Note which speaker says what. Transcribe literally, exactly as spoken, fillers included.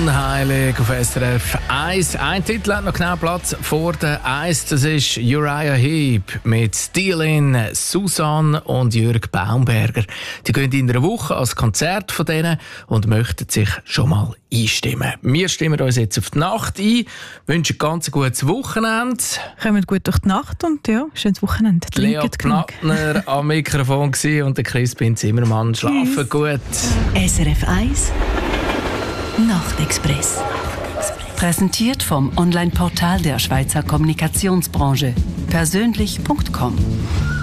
Speaker 1: Unheilig auf S R F eins. Ein Titel hat noch genau Platz vor der eins. Das ist Uriah Heep mit Steelin, Susanne und Jürg Baumberger. Die gehen in einer Woche als Konzert von denen und möchten sich schon mal einstimmen. Wir stimmen uns jetzt auf die Nacht ein, wünschen ganz ein gutes Wochenende.
Speaker 2: Kommen gut durch die Nacht und ja, schönes Wochenende.
Speaker 1: Leo Plattner am Mikrofon und der Crispin Zimmermann. Schlafen gut.
Speaker 3: S R F eins Nachtexpress. Präsentiert vom Online-Portal der Schweizer Kommunikationsbranche persönlich punkt com.